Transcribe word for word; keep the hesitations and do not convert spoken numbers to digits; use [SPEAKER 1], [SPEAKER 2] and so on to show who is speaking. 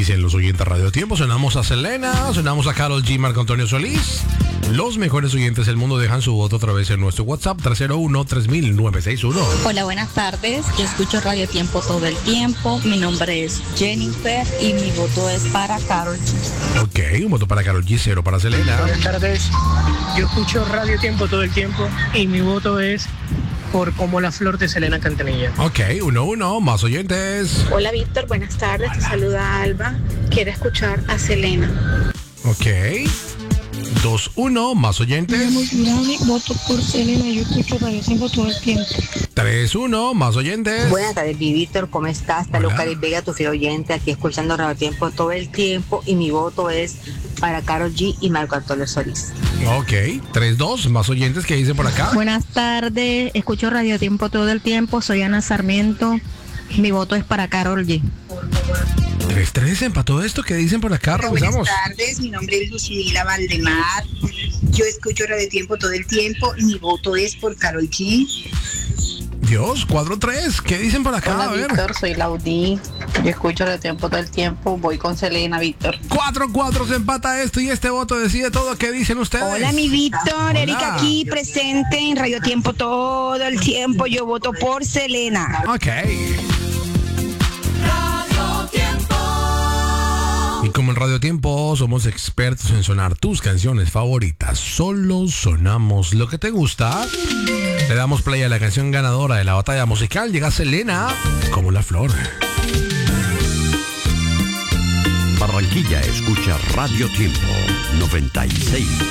[SPEAKER 1] dicen los oyentes Radio Tiempo. Sonamos a Selena, sonamos a Karol G, Marco Antonio Solís. Los mejores oyentes del mundo dejan su voto a través de nuestro WhatsApp tres cero uno, tres mil, nueve seis uno.
[SPEAKER 2] Hola, buenas tardes. Yo escucho Radio Tiempo todo el tiempo. Mi nombre es Jennifer y mi voto es para Karol G.
[SPEAKER 1] Ok, un voto para Karol G, cero para Selena.
[SPEAKER 3] Buenas tardes. Yo escucho Radio Tiempo todo el tiempo y mi voto es por Como la Flor de Selena Quintanilla.
[SPEAKER 1] Ok, uno, uno, más oyentes.
[SPEAKER 4] Hola Víctor, buenas tardes. Te saluda Alba. Quiero escuchar a Selena.
[SPEAKER 1] Ok. dos uno, más oyentes.
[SPEAKER 5] Voto por Selena, yo escucho Radio Tiempo todo el tiempo.
[SPEAKER 1] tres uno, más oyentes.
[SPEAKER 6] Buenas tardes, Víctor, ¿cómo estás? Está
[SPEAKER 1] Hola.
[SPEAKER 6] Lucas Vega, tu fiel oyente, aquí escuchando Radio Tiempo todo el tiempo y mi voto es para Karol G y Marco Antonio Solís.
[SPEAKER 1] Ok, tres dos, más oyentes que dicen por acá.
[SPEAKER 2] Buenas tardes. Escucho Radio Tiempo todo el tiempo. Soy Ana Sarmiento. Mi voto es para Karol G.
[SPEAKER 1] tres tres, empató esto que dicen por acá. Revisamos.
[SPEAKER 7] Buenas tardes, mi nombre es Lucila Valdemar. Yo escucho Radio Tiempo todo el tiempo y mi voto es por Karol G.
[SPEAKER 1] Dios, cuatro tres, ¿qué dicen por acá?
[SPEAKER 8] Hola,
[SPEAKER 1] A ver.
[SPEAKER 8] Víctor, soy Laudí. Yo escucho Radio Tiempo todo el tiempo. Voy con Selena, Víctor.
[SPEAKER 1] cuatro cuatro, se empata esto y este voto decide todo. ¿Qué dicen ustedes?
[SPEAKER 7] Hola, mi Víctor,
[SPEAKER 1] Hola.
[SPEAKER 7] Erika aquí presente en Radio Tiempo todo el tiempo. Yo voto por Selena.
[SPEAKER 1] Ok. Y como en Radio Tiempo somos expertos en sonar tus canciones favoritas, solo sonamos lo que te gusta. Le damos play a la canción ganadora de la batalla musical. Llega Selena, Como la Flor.
[SPEAKER 9] Barranquilla escucha Radio Tiempo noventa y seis